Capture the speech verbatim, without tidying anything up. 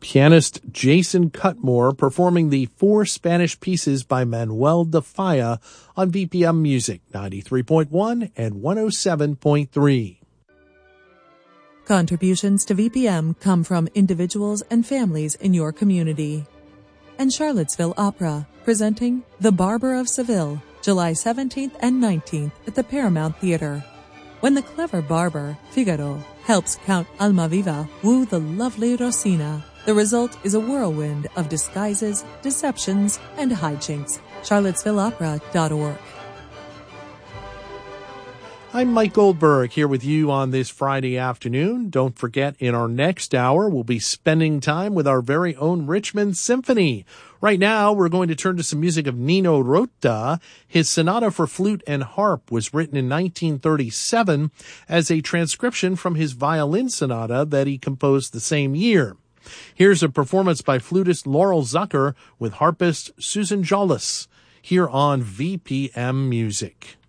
Pianist Jason Cutmore performing the four Spanish pieces by Manuel de Falla on V P M Music ninety-three point one and one oh seven point three. Contributions to V P M come from individuals and families in your community. And Charlottesville Opera, presenting The Barber of Seville, July seventeenth and nineteenth at the Paramount Theater. When the clever barber, Figaro, helps Count Almaviva woo the lovely Rosina, the result is a whirlwind of disguises, deceptions, and hijinks. charlottesville opera dot org. I'm Mike Goldberg here with you on this Friday afternoon. Don't forget, in our next hour, we'll be spending time with our very own Richmond Symphony. Right now, we're going to turn to some music of Nino Rota. His sonata for flute and harp was written in nineteen thirty-seven as a transcription from his violin sonata that he composed the same year. Here's a performance by flutist Laurel Zucker with harpist Susan Jolles here on V P M Music.